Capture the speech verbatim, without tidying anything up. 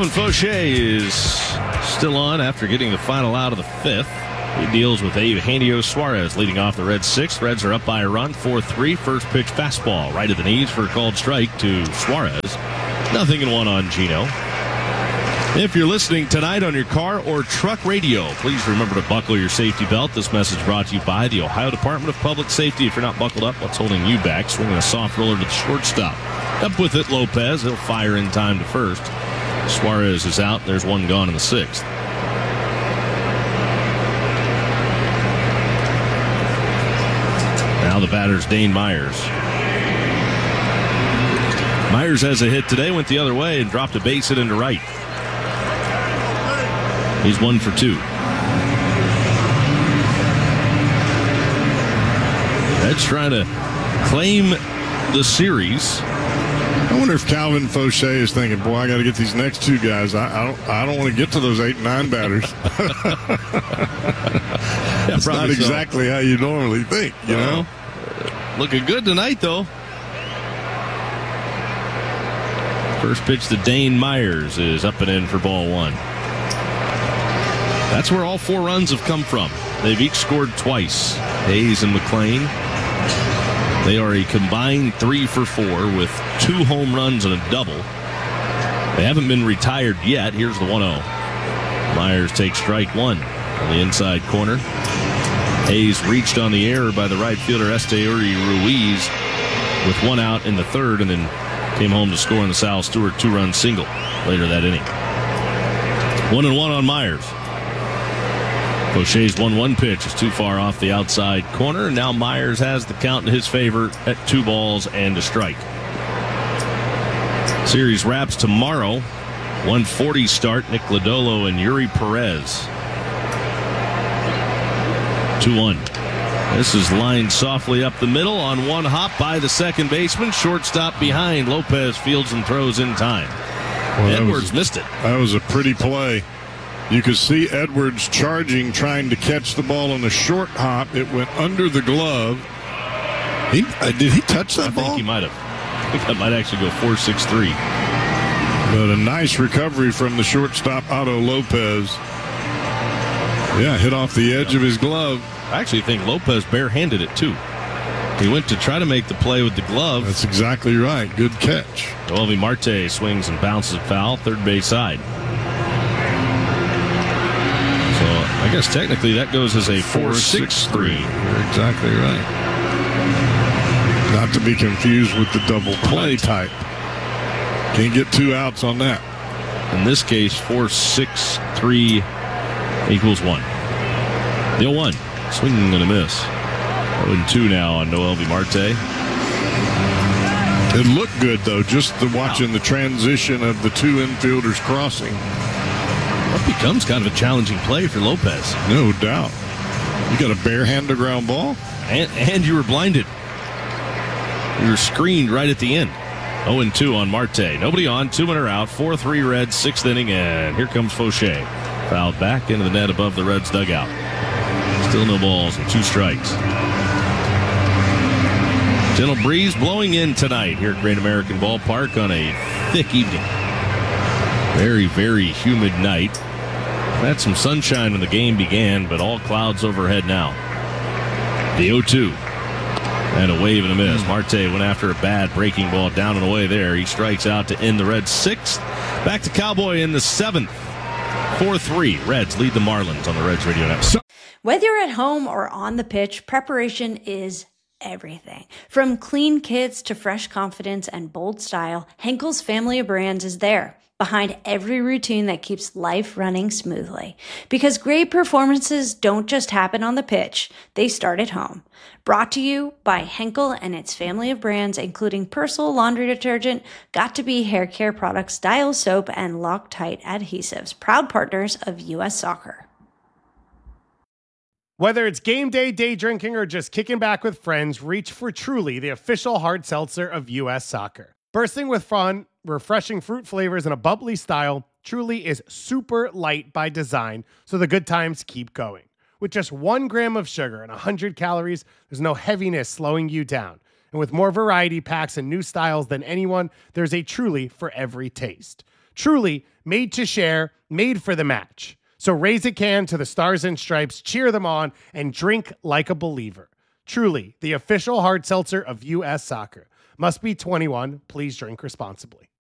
Calvin Fauché is still on after getting the final out of the fifth. He deals with Eugenio Suarez leading off the Reds sixth. Reds are up by a run, four three. First pitch fastball right at the knees for a called strike to Suarez. Nothing in one on Gino. If you're listening tonight on your car or truck radio, please remember to buckle your safety belt. This message brought to you by the Ohio Department of Public Safety. If you're not buckled up, what's holding you back? Swinging a soft roller to the shortstop. Up with it, Lopez. He'll fire in time to first. Suarez is out. There's one gone in the sixth. Now the batter's Dane Myers. Myers has a hit today, went the other way and dropped a base hit into right. He's one for two. Reds trying to claim the series. I wonder if Calvin Fauché is thinking, boy, I got to get these next two guys. I, I don't I don't want to get to those eight and nine batters. That's not so. Exactly how you normally think, you well, know? Looking good tonight, though. First pitch to Dane Myers is up and in for ball one. That's where all four runs have come from. They've each scored twice. Hayes and McLean. They are a combined three for four with two home runs and a double. They haven't been retired yet. Here's the one oh. Myers takes strike one on the inside corner. Hayes reached on the error by the right fielder Esteury Ruiz with one out in the third, and then came home to score in the Sal Stewart two-run single later that inning. One and one on Myers. Fauché's one one pitch is too far off the outside corner, and now Myers has the count in his favor at two balls and a strike. Series wraps tomorrow. one forty start, Nick Lodolo and Yuri Perez. two one. This is lined softly up the middle on one hop by the second baseman. Shortstop behind. Lopez fields and throws in time. Well, Edwards was, missed it. That was a pretty play. You could see Edwards charging, trying to catch the ball on the short hop. It went under the glove. He, uh, did he touch that I ball? I think he might have. I think that might actually go four six three. But a nice recovery from the shortstop, Otto Lopez. Yeah, hit off the edge of his glove. I actually think Lopez barehanded it, too. He went to try to make the play with the glove. That's exactly right. Good catch. Noelvi Marte swings and bounces foul, third base side. So I guess technically that goes as a four six three. You're exactly right. Not to be confused with the double play type. Can't get two outs on that. In this case, four six three equals one. The oh one. Swinging and a miss. oh and two now on Noelvi Marte. It looked good, though, just the watching the transition of the two infielders crossing. That becomes kind of a challenging play for Lopez. No doubt. You got a bare-handed ground ball? And, and you were blinded. You were screened right at the end. oh and two on Marte. Nobody on, two men are out, four three Reds, sixth inning, and here comes Fauché. Fouled back into the net above the Reds' dugout. Still no balls and two strikes. Gentle breeze blowing in tonight here at Great American Ballpark on a thick evening. Very, very humid night. Had some sunshine when the game began, but all clouds overhead now. The oh two. And a wave and a miss. Marte went after a bad breaking ball down and away there. He strikes out to end the Reds' sixth. Back to Cowboy in the seventh. four three. Reds lead the Marlins on the Reds Radio Network. Whether you're at home or on the pitch, preparation is everything. From clean kits to fresh confidence and bold style, Henkel's family of brands is there, behind every routine that keeps life running smoothly. Because great performances don't just happen on the pitch, they start at home. Brought to you by Henkel and its family of brands, including Persil laundry detergent, Got2b hair care products, Dial soap, and Loctite adhesives, proud partners of U S Soccer. Whether it's game day, day drinking, or just kicking back with friends, reach for Truly, the official hard seltzer of U S Soccer. Bursting with fun, refreshing fruit flavors, and a bubbly style, Truly is super light by design, so the good times keep going. With just one gram of sugar and one hundred calories, there's no heaviness slowing you down. And with more variety packs and new styles than anyone, there's a Truly for every taste. Truly, made to share, made for the match. So raise a can to the Stars and Stripes, cheer them on, and drink like a believer. Truly, the official hard seltzer of U S Soccer. Must be twenty-one. Please drink responsibly.